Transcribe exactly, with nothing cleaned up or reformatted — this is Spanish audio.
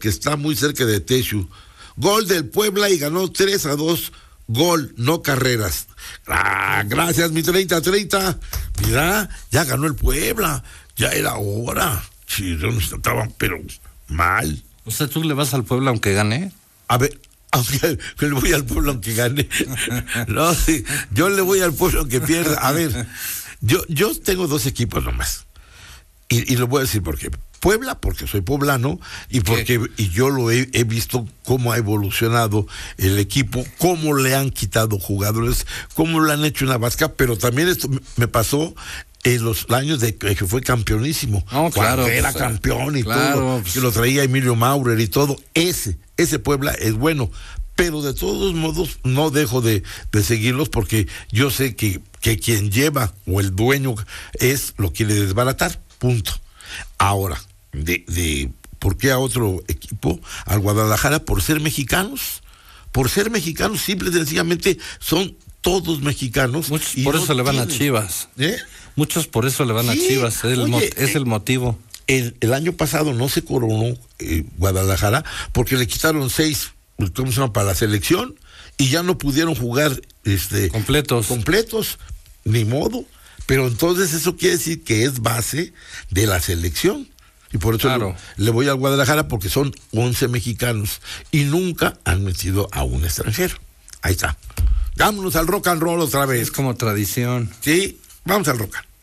que está muy cerca de Texu. Gol del Puebla y ganó tres a dos. Gol, no carreras. Ah, gracias, mi treinta treinta. Mira, ya ganó el Puebla. Ya era hora. Sí, estaban, pero mal. O sea, ¿tú le vas al Puebla aunque gane? A ver, aunque le voy al Puebla aunque gane. No, sí, yo le voy al Puebla aunque pierda. A ver, yo, yo tengo dos equipos nomás. Y, y lo voy a decir por qué. Puebla, porque soy poblano, y porque y yo lo he, he visto cómo ha evolucionado el equipo, cómo le han quitado jugadores, cómo le han hecho una vasca, pero también esto me pasó en los años de que fue campeonísimo, no, claro, cuando era pues, campeón y claro, todo, pues, que lo traía Emilio Maurer y todo, ese, ese Puebla es bueno, pero de todos modos no dejo de, de seguirlos porque yo sé que, que quien lleva o el dueño es lo quiere desbaratar, punto. Ahora, de, de ¿por qué a otro equipo? Al Guadalajara, por ser mexicanos, por ser mexicanos, simple y sencillamente son todos mexicanos. Muchos y por no eso le van tienen, a Chivas. ¿Eh? Muchos por eso le van Sí, a Chivas, es, el, oye, mo- es el motivo. El, el año pasado no se coronó eh, Guadalajara porque le quitaron seis, ¿cómo se llama?, para la selección y ya no pudieron jugar este completos. completos, ni modo. Pero entonces eso quiere decir que es base de la selección. Y por eso claro. le, le voy al Guadalajara porque son once mexicanos y nunca han metido a un extranjero. Ahí está. Vámonos al rock and roll otra vez. Es como tradición. Sí, vamos al rock and roll.